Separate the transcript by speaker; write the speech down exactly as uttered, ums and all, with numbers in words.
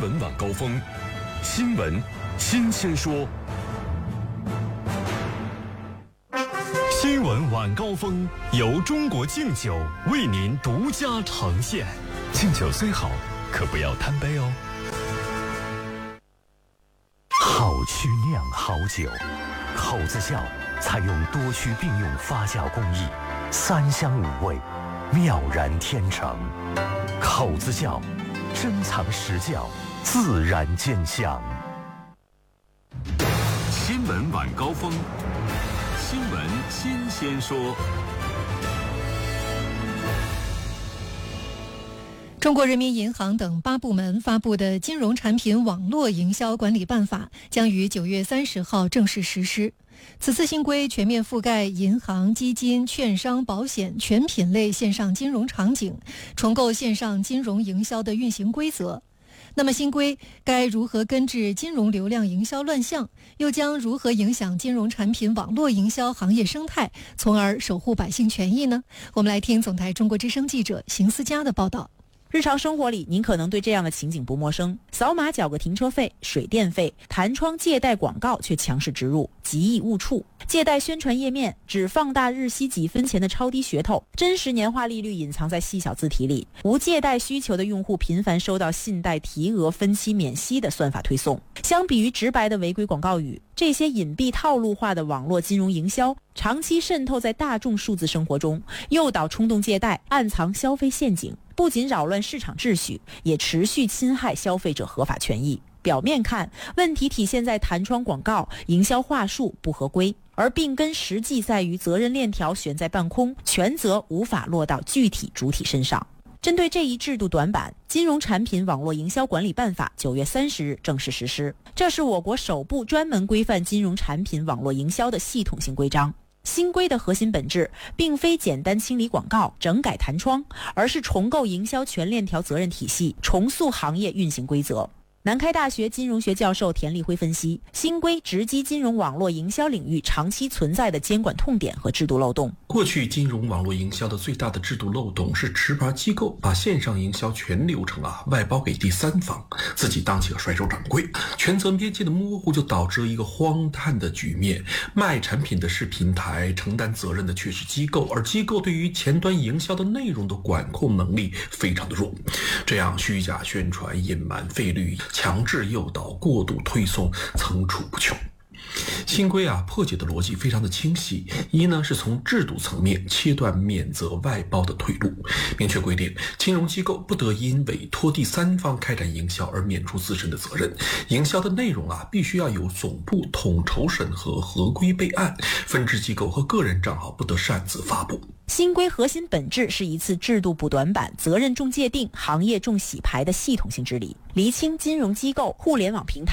Speaker 1: 闻晚高峰，新闻新鲜说。新闻晚高峰由中国敬酒为您独家呈现。敬酒虽好，可不要贪杯哦。
Speaker 2: 好曲酿好酒，口子窖采用多区并用发酵工艺，三香五味，妙然天成。口子窖，珍藏实窖，自然见香。
Speaker 1: 新闻晚高峰，新闻新鲜说。
Speaker 3: 中国人民银行等八部门发布的《金融产品网络营销管理办法》将于九月三十号正式实施。此次新规全面覆盖银行、基金、券商、保险全品类线上金融场景，重构线上金融营销的运行规则。那么新规该如何根治金融流量营销乱象，又将如何影响金融产品网络营销行业生态，从而守护百姓权益呢？我们来听总台中国之声记者邢思佳的报道。
Speaker 4: 日常生活里，您可能对这样的情景不陌生：扫码缴个停车费、水电费，弹窗借贷广告却强势植入，极易误触。借贷宣传页面只放大日息几分钱的超低噱头，真实年化利率隐藏在细小字体里。无借贷需求的用户频繁收到信贷提额、分期免息的算法推送。相比于直白的违规广告语，这些隐蔽套路化的网络金融营销长期渗透在大众数字生活中，诱导冲动借贷，暗藏消费陷阱，不仅扰乱市场秩序，也持续侵害消费者合法权益。表面看，问题体现在弹窗广告、营销话术不合规，而病根实际在于责任链条悬在半空，权责无法落到具体主体身上。针对这一制度短板，《金融产品网络营销管理办法》九月三十日正式实施。这是我国首部专门规范金融产品网络营销的系统性规章。新规的核心本质并非简单清理广告、整改弹窗，而是重构营销全链条责任体系，重塑行业运行规则。南开大学金融学教授田立辉分析，新规直击金融网络营销领域长期存在的监管痛点和制度漏洞。
Speaker 5: 过去金融网络营销的最大的制度漏洞是持牌机构把线上营销全流程啊外包给第三方，自己当起了甩手掌柜，权责边界的模糊就导致了一个荒诞的局面：卖产品的是平台，承担责任的却是机构，而机构对于前端营销的内容的管控能力非常的弱，这样虚假宣传、隐瞒费率、强制诱导、过度推送层出不穷。新规啊破解的逻辑非常的清晰，一呢是从制度层面切断免责外包的退路，明确规定金融机构不得因委托第三方开展营销而免除自身的责任，营销的内容啊必须要由总部统筹审核、合规备案，分支机构和个人账号不得擅自发布。
Speaker 4: 新规核心本质是一次制度补短板、责任重界定、行业重洗牌的系统性治理，厘清金融机构、互联网平台